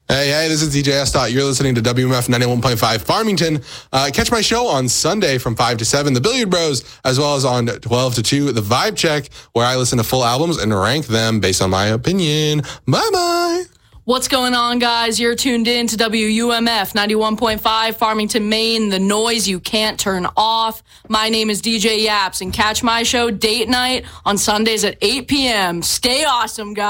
Hey, this is DJ S. You're listening to WMF 91.5 Farmington. Catch my show on Sunday from 5 to 7, The Billiard Bros, as well as on 12 to 2, The Vibe Check, where I listen to full albums and rank them based on my opinion. Bye-bye. What's going on, guys? You're tuned in to WUMF 91.5 Farmington, Maine, the noise you can't turn off. My name is DJ Yaps, and catch my show Date Night on Sundays at 8 p.m. Stay awesome, guys.